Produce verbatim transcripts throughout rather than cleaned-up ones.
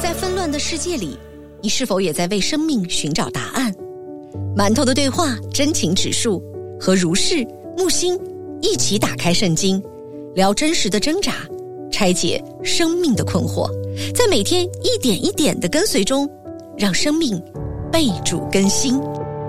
在纷乱的世界里，你是否也在为生命寻找答案？馒头的对话真情指数，和如是、木星一起打开圣经，聊真实的挣扎，拆解生命的困惑，在每天一点一点的跟随中，让生命被主更新。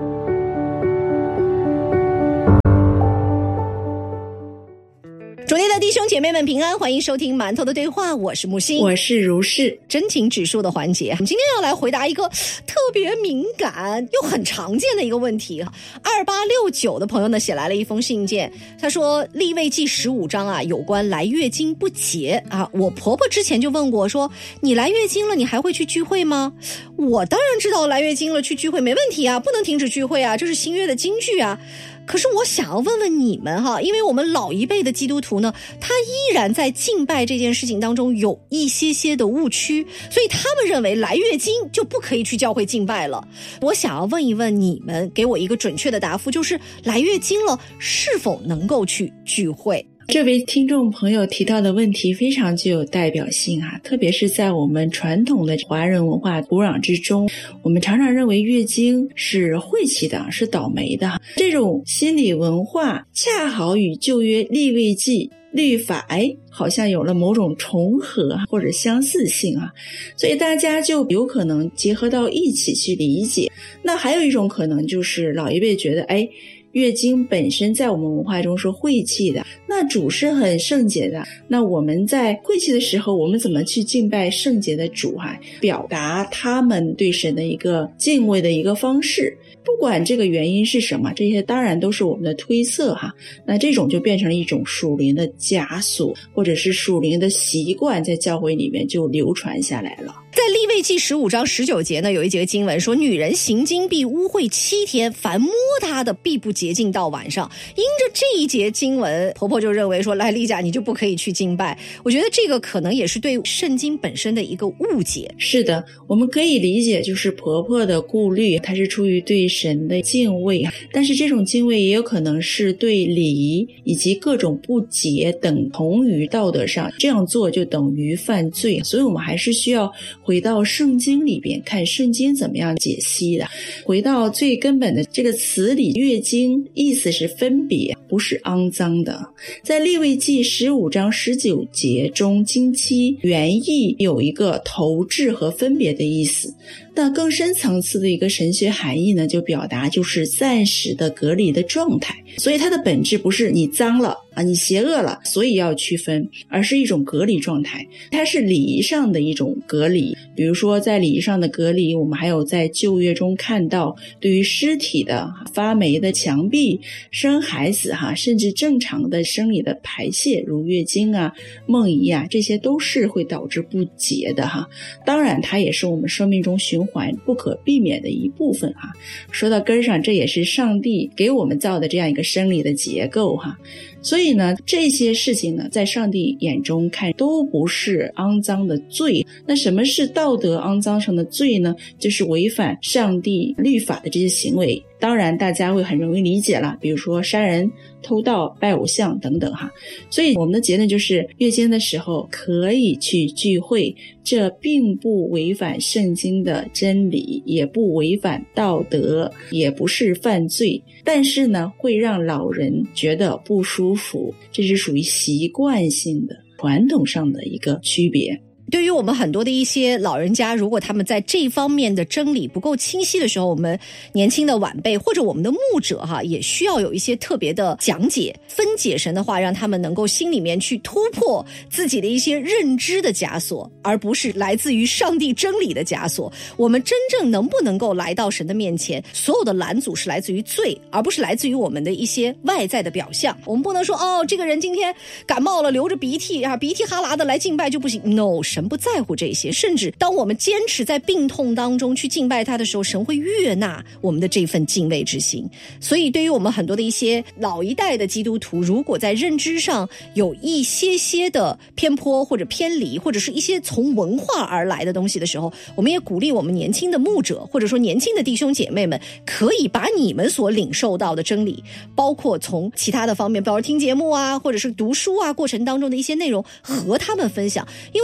主内的弟兄姐妹们平安，欢迎收听馒头的对话，我是木星， 我是如是。 真情指数的环节，我们今天要来回答一个特别敏感又很常见的一个问题。二八六九的朋友呢写来了一封信件，他说利未记十五章啊，有关来月经不洁啊，我婆婆之前就问过说，你来月经了你还会去聚会吗？我当然知道来月经了去聚会没问题啊，不能停止聚会啊，这是新约的金句啊。可是我想要问问你们哈，因为我们老一辈的基督徒呢，他依然在敬拜这件事情当中有一些些的误区，所以他们认为来月经就不可以去教会敬拜了。我想要问一问你们，给我一个准确的答复，就是来月经了是否能够去聚会？ 这位听众朋友提到的问题非常具有代表性啊，特别是在我们传统的华人文化土壤之中，我们常常认为月经是晦气的，是倒霉的。这种心理文化恰好与旧约利未记律法哎，好像有了某种重合或者相似性啊，所以大家就有可能结合到一起去理解。那还有一种可能就是老一辈觉得哎，月经本身在我们文化中是晦气的，那主是很圣洁的，那我们在晦气的时候，我们怎么去敬拜圣洁的主啊？表达他们对神的一个敬畏的一个方式。不管这个原因是什么，这些当然都是我们的推测哈。那这种就变成了一种属灵的枷锁，或者是属灵的习惯，在教会里面就流传下来了。 在利未记十五章十九节呢，有一节经文说，女人行经必污秽七天，凡摸她的必不洁净到晚上。因着这一节经文，婆婆就认为说，来丽佳你就不可以去敬拜。我觉得这个可能也是对圣经本身的一个误解。 是的，我们可以理解就是婆婆的顾虑，她是出于对神的敬畏，但是这种敬畏也有可能是对礼仪以及各种不洁等同于道德上，这样做就等于犯罪。所以我们还是需要回到圣经里边看圣经怎么样解析的。回到最根本的这个词里，月经意思是分别，不是肮脏的。在利未记十五章十九节中，经期原意有一个投掷和分别的意思，那更深层次的一个神学含义呢，就表达就是暂时的隔离的状态。所以它的本质不是你脏了啊，你邪恶了，所以要区分，而是一种隔离状态。它是礼仪上的一种隔离，比如说在礼仪上的隔离，我们还有在旧约中看到对于尸体的发霉的墙壁、生孩子哈，甚至正常的生理的排泄，如月经啊、梦遗啊，这些都是会导致不洁的哈。当然它也是我们生命中循环不可避免的一部分哈。说到根上，这也是上帝给我们造的这样一个生理的结构哈。所以呢，这些事情呢，在上帝眼中看都不是肮脏的罪。那什么是道德肮脏上的罪呢？就是违反上帝律法的这些行为。当然大家会很容易理解了，比如说杀人、偷盗、拜偶像等等哈。所以我们的结论就是，月经的时候可以去聚会，这并不违反圣经的真理，也不违反道德，也不是犯罪，但是呢，会让老人觉得不舒服，这是属于习惯性的传统上的一个区别。 对于我们很多的一些老人家，如果他们在这方面的真理不够清晰的时候，我们年轻的晚辈或者我们的牧者哈，也需要有一些特别的讲解，分解神的话，让他们能够心里面去突破自己的一些认知的枷锁，而不是来自于上帝真理的枷锁。我们真正能不能够来到神的面前，所有的拦阻是来自于罪，而不是来自于我们的一些外在的表象。我们不能说哦，这个人今天感冒了，流着鼻涕啊，鼻涕哈喇的来敬拜就不行。 No， 神不在乎这些，甚至当我们坚持在病痛当中去敬拜他的时候，神会悦纳我们的这份敬畏之心。所以对于我们很多的一些老一代的基督徒，如果在认知上有一些些的偏颇或者偏离，或者是一些从文化而来的东西的时候，我们也鼓励我们年轻的牧者或者说年轻的弟兄姐妹们，可以把你们所领受到的真理，包括从其他的方面，比如听节目啊，或者是读书啊过程当中的一些内容和他们分享。因为其实对于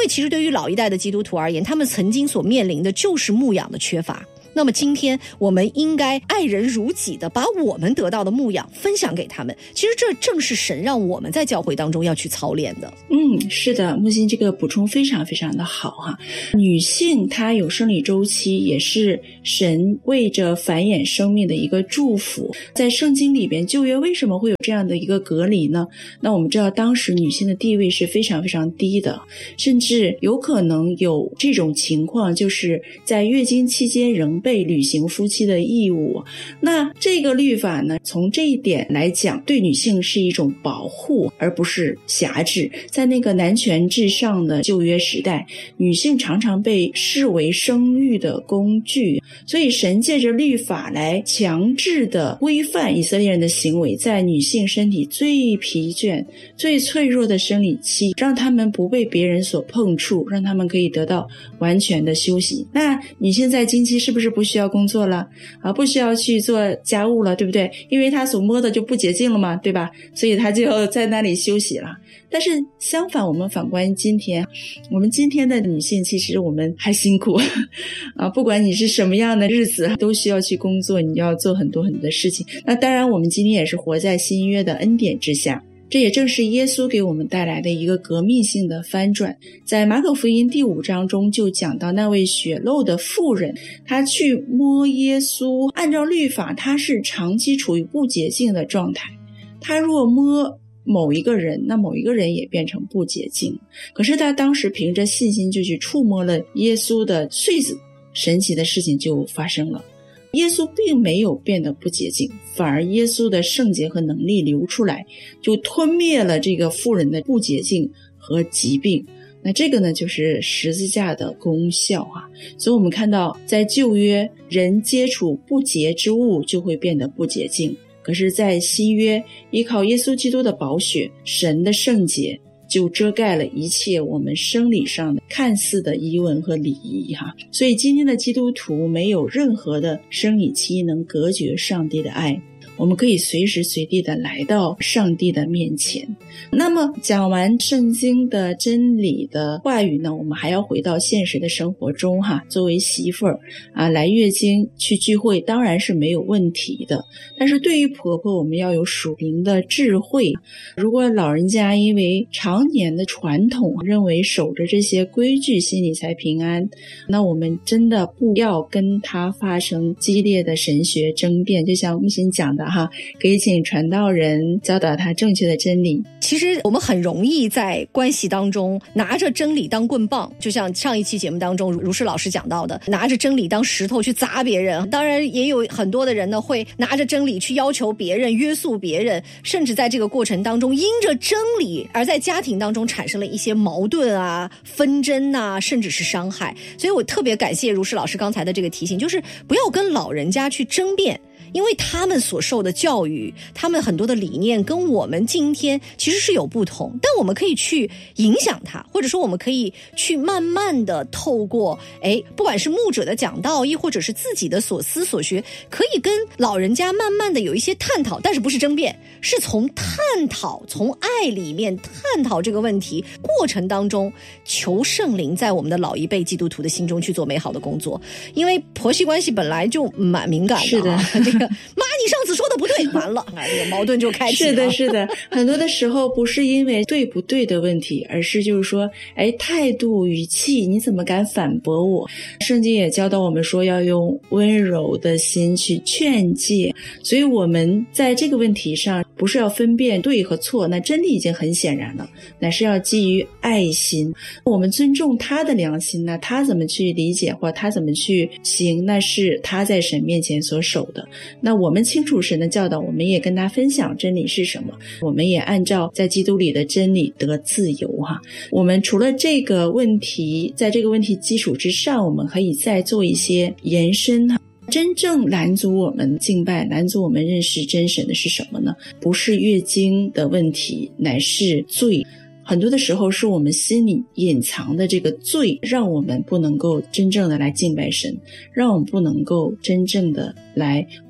对于老一代的基督徒而言，他们曾经所面临的就是牧养的缺乏。那么今天我们应该爱人如己的把我们得到的牧养分享给他们，其实这正是神让我们在教会当中要去操练的。 嗯，是的，木心这个补充非常非常的好哈。女性她有生理周期，也是神为着繁衍生命的一个祝福。在圣经里边，旧约为什么会有这样的一个隔离呢？那我们知道当时女性的地位是非常非常低的，甚至有可能有这种情况，就是在月经期间仍被履行夫妻的义务。那这个律法呢，从这一点来讲，对女性是一种保护，而不是辖制。在那个男权至上的旧约时代，女性常常被视为生育的工具，所以神借着律法来强制的规范以色列人的行为，在女性身体最疲倦、最脆弱的生理期，让他们不被别人所碰触，让他们可以得到完全的休息。那女性在经期是不是不需要工作了啊？不需要去做家务了，对不对？因为她所摸的就不洁净了嘛，对吧？所以她就在那里休息了。但是相反，我们反观今天，我们今天的女性其实我们还辛苦啊，不管你是什么样的日子，都需要去工作，你要做很多很多的事情。那当然我们今天也是活在新约的恩典之下，这也正是耶稣给我们带来的一个革命性的翻转。在马可福音第五章中就讲到那位血漏的妇人，她去摸耶稣，按照律法她是长期处于不洁净的状态，她若摸某一个人，那某一个人也变成不洁净。可是他当时凭着信心就去触摸了耶稣的穗子，神奇的事情就发生了。耶稣并没有变得不洁净，反而耶稣的圣洁和能力流出来，就吞灭了这个妇人的不洁净和疾病。那这个呢，就是十字架的功效啊。所以我们看到在旧约，人接触不洁之物就会变得不洁净，可是在新约，依靠耶稣基督的宝血，神的圣洁就遮盖了一切我们生理上的看似的疑问和礼仪哈。所以今天的基督徒没有任何的生理期能隔绝上帝的爱，我们可以随时随地的来到上帝的面前。那么讲完圣经的真理的话语呢，我们还要回到现实的生活中哈。作为媳妇儿啊，来月经去聚会当然是没有问题的，但是对于婆婆，我们要有属灵的智慧。如果老人家因为常年的传统认为守着这些规矩心里才平安，那我们真的不要跟他发生激烈的神学争辩，就像木心讲的哈，可以请传道人教导他正确的真理。 其实我们很容易在关系当中拿着真理当棍棒，就像上一期节目当中如是老师讲到的，拿着真理当石头去砸别人。当然也有很多的人呢，会拿着真理去要求别人，约束别人，甚至在这个过程当中因着真理而在家庭当中产生了一些矛盾啊、纷争啊，甚至是伤害。所以我特别感谢如是老师刚才的这个提醒，就是不要跟老人家去争辩，因为他们所受的教育，他们很多的理念跟我们今天其实是有不同，但我们可以去影响他，或者说我们可以去慢慢的透过诶，不管是牧者的讲道，亦或者是自己的所思所学，可以跟老人家慢慢的有一些探讨，但是不是争辩，是从探讨，从爱里面探讨这个问题过程当中，求圣灵在我们的老一辈基督徒的心中去做美好的工作。因为婆媳关系本来就蛮敏感的、啊、 是的这个妈你上次说的不对，完了啊，这个矛盾就开启了。 是的是的，很多的时候不是因为对不对的问题，而是就是说哎，态度语气，你怎么敢反驳我。圣经也教导我们说要用温柔的心去劝诫，所以我们在这个问题上不是要分辨对和错，那真理已经很显然了，乃是要基于爱心。我们尊重他的良心呢，他怎么去理解或他怎么去行，那是他在神面前所守的。那我们清楚神的教导，我们也跟他分享真理是什么，我们也按照在基督里的真理得自由哈。我们除了这个问题，在这个问题基础之上，我们可以再做一些延伸哈。真正拦阻我们敬拜，拦阻我们认识真神的是什么呢？不是月经的问题，乃是罪。很多的时候是我们心里隐藏的这个罪，让我们不能够真正的来敬拜神，让我们不能够真正的来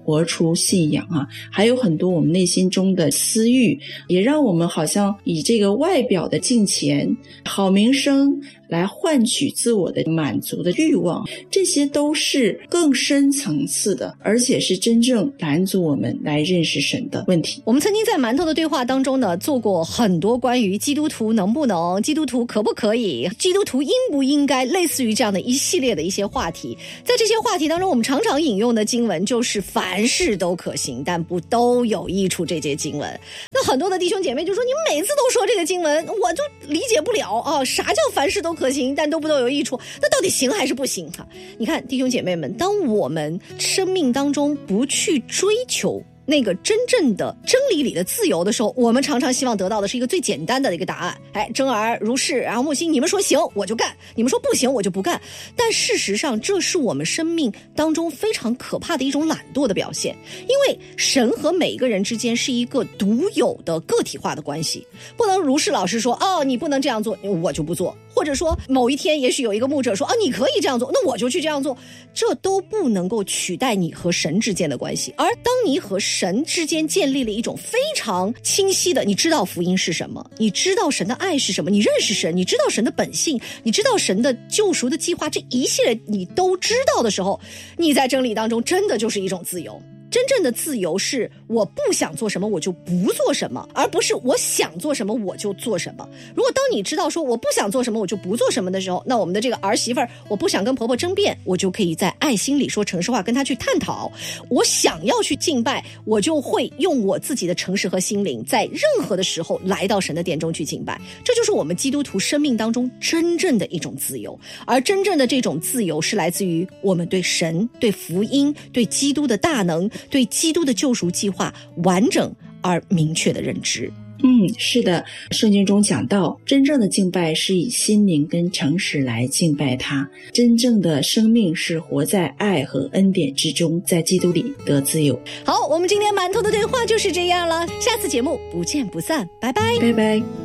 活出信仰啊，还有很多我们内心中的私欲，也让我们好像以这个外表的金钱、好名声来换取自我的满足的欲望，这些都是更深层次的，而且是真正拦阻我们来认识神的问题。 我们曾经在馒头的对话当中呢，做过很多关于基督徒能不能、基督徒可不可以、基督徒应不应该，类似于这样的一系列的一些话题。在这些话题当中，我们常常引用的经文就是凡事都可行，但不都有益处这些经文。那很多的弟兄姐妹就说，你每次都说这个经文，我就理解不了啊，啥叫凡事都可行但都不都有益处？那到底行还是不行哈？你看弟兄姐妹们，当我们生命当中不去追求那个真正的真理里的自由的时候，我们常常希望得到的是一个最简单的一个答案。哎，真儿如是，然后木星，你们说行我就干，你们说不行我就不干。但事实上，这是我们生命当中非常可怕的一种懒惰的表现。因为神和每一个人之间是一个独有的个体化的关系，不能如是老师说，哦，你不能这样做，我就不做。或者说某一天也许有一个牧者说，啊，你可以这样做，那我就去这样做。这都不能够取代你和神之间的关系。而当你和神之间建立了一种非常清晰的，你知道福音是什么，你知道神的爱是什么，你认识神，你知道神的本性，你知道神的救赎的计划，这一系列你都知道的时候，你在真理当中真的就是一种自由。真正的自由是我不想做什么我就不做什么，而不是我想做什么我就做什么。如果当你知道说我不想做什么我就不做什么的时候，那我们的这个儿媳妇儿，我不想跟婆婆争辩，我就可以在爱心里说诚实话跟她去探讨。我想要去敬拜，我就会用我自己的诚实和心灵，在任何的时候来到神的殿中去敬拜。这就是我们基督徒生命当中真正的一种自由。而真正的这种自由是来自于我们对神、对福音、对基督的大能、对基督的救赎计划完整而明确的认知。 嗯，是的，圣经中讲到，真正的敬拜是以心灵跟诚实来敬拜他。真正的生命是活在爱和恩典之中，在基督里得自由。 好，我们今天馒头的对话就是这样了，下次节目不见不散，拜拜， 拜拜。